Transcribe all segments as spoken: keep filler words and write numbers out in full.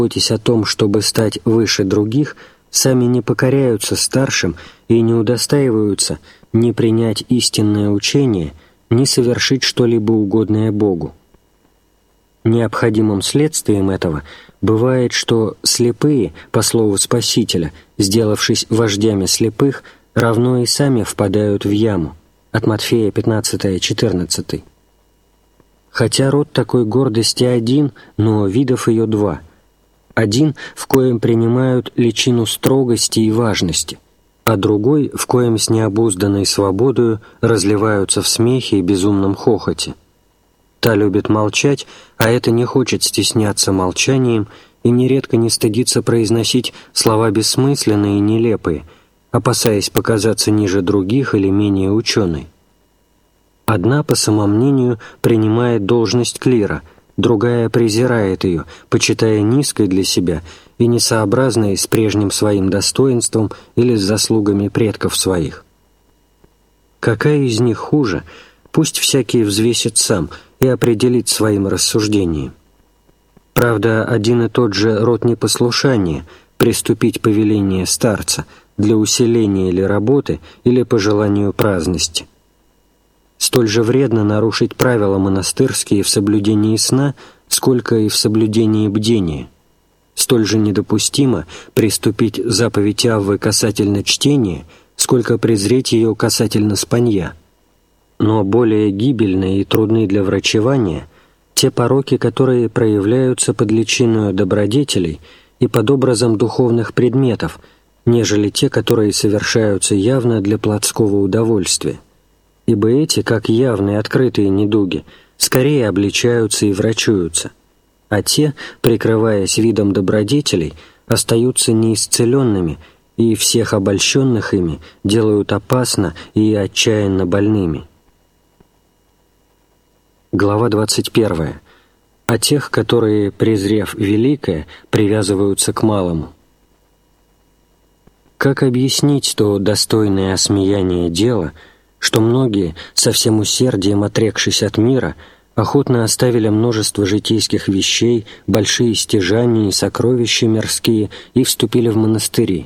заботясь о том, чтобы стать выше других, сами не покоряются старшим и не удостаиваются ни принять истинное учение, ни совершить что-либо угодное Богу. Необходимым следствием этого бывает, что слепые, по слову Спасителя, сделавшись вождями слепых, равно и сами впадают в яму. От Матфея пятнадцать четырнадцать. Хотя род такой гордости один, но видов ее два. Один, в коем принимают личину строгости и важности, а другой, в коем с необузданной свободою разливаются в смехе и безумном хохоте. Та любит молчать, а эта не хочет стесняться молчанием и нередко не стыдится произносить слова бессмысленные и нелепые, опасаясь показаться ниже других или менее ученой. Одна, по самомнению, принимает должность клира, другая презирает ее, почитая низкой для себя и несообразной с прежним своим достоинством или с заслугами предков своих. Какая из них хуже, пусть всякий взвесит сам и определит своим рассуждением. Правда, один и тот же род непослушания — приступить повеление старца для усиления или работы, или по желанию праздности. Столь же вредно нарушить правила монастырские в соблюдении сна, сколько и в соблюдении бдения. Столь же недопустимо приступить заповедь Аввы касательно чтения, сколько презреть ее касательно спанья. Но более гибельны и трудны для врачевания те пороки, которые проявляются под личиною добродетелей и под образом духовных предметов, нежели те, которые совершаются явно для плотского удовольствия. Ибо эти, как явные открытые недуги, скорее обличаются и врачуются, а те, прикрываясь видом добродетелей, остаются неисцеленными и всех обольщенных ими делают опасно и отчаянно больными. Глава двадцать первая. О тех, которые, презрев великое, привязываются к малому. Как объяснить то достойное осмеяние дела, что многие, со всем усердием отрекшись от мира, охотно оставили множество житейских вещей, большие стяжания и сокровища мирские и вступили в монастыри?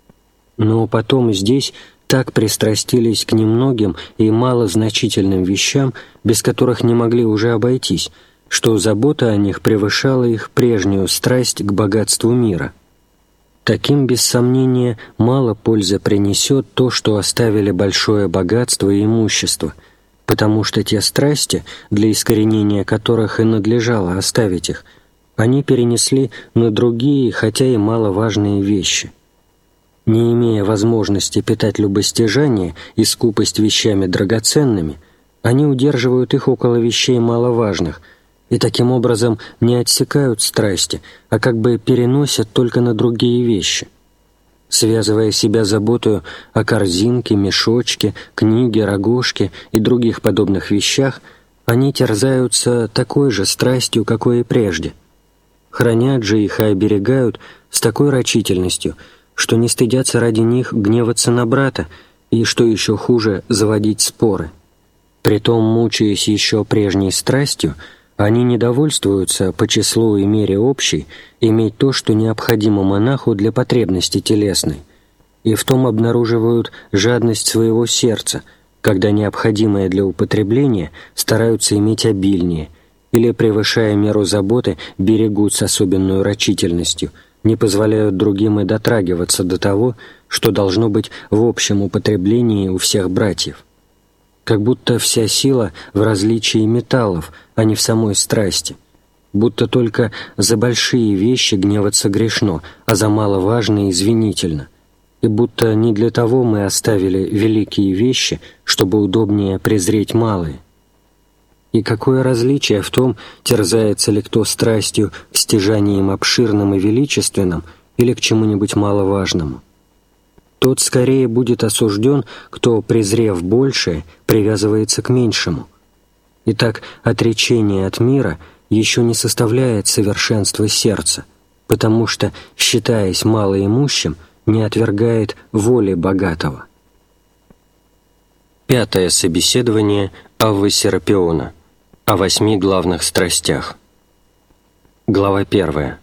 Но потом здесь так пристрастились к немногим и малозначительным вещам, без которых не могли уже обойтись, что забота о них превышала их прежнюю страсть к богатству мира. Таким, без сомнения, мало пользы принесет то, что оставили большое богатство и имущество, потому что те страсти, для искоренения которых и надлежало оставить их, они перенесли на другие, хотя и маловажные вещи. Не имея возможности питать любостяжание и скупость вещами драгоценными, они удерживают их около вещей маловажных, и таким образом не отсекают страсти, а как бы переносят только на другие вещи. Связывая себя заботою о корзинке, мешочке, книге, рогожке и других подобных вещах, они терзаются такой же страстью, какой и прежде. Хранят же их и оберегают с такой рачительностью, что не стыдятся ради них гневаться на брата и, что еще хуже, заводить споры. Притом, мучаясь еще прежней страстью, они не довольствуются по числу и мере общей иметь то, что необходимо монаху для потребности телесной, и в том обнаруживают жадность своего сердца, когда необходимое для употребления стараются иметь обильнее, или, превышая меру заботы, берегут с особенной рачительностью, не позволяют другим и дотрагиваться до того, что должно быть в общем употреблении у всех братьев. Как будто вся сила в различии металлов, а не в самой страсти. Будто только за большие вещи гневаться грешно, а за маловажные извинительно. И будто не для того мы оставили великие вещи, чтобы удобнее презреть малые. И какое различие в том, терзается ли кто страстью к стяжаниям обширным и величественным или к чему-нибудь маловажному? Тот скорее будет осужден, кто, презрев большее, привязывается к меньшему. Итак, отречение от мира еще не составляет совершенства сердца, потому что, считаясь малоимущим, не отвергает воли богатого. Пятое собеседование Аввы Серапиона о восьми главных страстях. Глава первая.